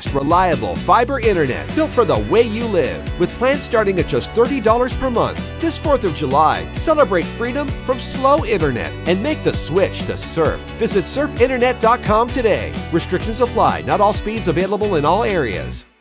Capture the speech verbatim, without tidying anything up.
fast, reliable fiber internet built for the way you live. With plans starting at just thirty dollars per month. This fourth of July, celebrate freedom from slow internet and make the switch to Surf. Visit surf internet dot com today. Restrictions apply. Not all speeds available in all areas.